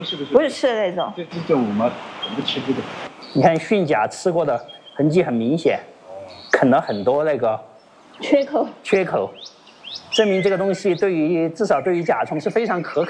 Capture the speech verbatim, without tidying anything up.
是不是？ 不是吃的那种。 这这种我们我们吃这个。 你看驯甲吃过的痕迹很明显，啃了很多那个缺口。 缺口，证明这个东西对于至少对于甲虫是非常可口。